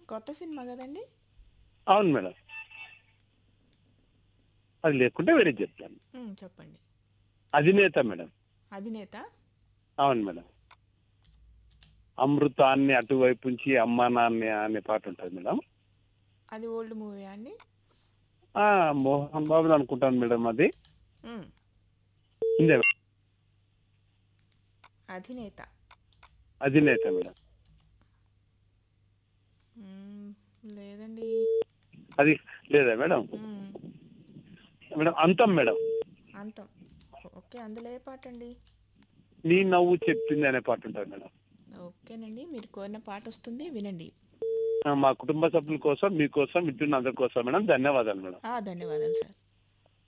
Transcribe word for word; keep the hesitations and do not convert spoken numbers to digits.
కొత్త సినిమా కదండి? అవును మేడం. అది లేకుంటే వేరే చెప్తాను. హ్మ్. చెప్పండి. అధినేత మేడం. అధినేత? అవును మేడం. అమృతాన్ని అటువైపు ఉంచి అమ్మా నాన్న అనే పాట ఉంటది మేడం. అది ఓల్డ్ మూవీయా అండి? ఆ మోహన్ బాబుది అనుకుంటాను మేడం అది. హ్మ్. ఉందే అధినేత. అధినేత మేడం. హ్మ్. లేదండి. అది లేదా మేడం? హ్మ్. మేడం అంతం మేడం. అంతం. ఓకే. అందులో ఏ పాటండి? నీ నవ్వు చెప్పింది అనే పాట ఉంటది మేడం. ఓకేనండి. మీరు కోరిన పాటొస్తుంది వినండి. ఆ, మా కుటుంబ సభ్యుల కోసం, మీకోసం, వింటున్న అందరి కోసం మేడం. ధన్యవాదాలు మేడం. ఆ! ధన్యవాదాలు సార్.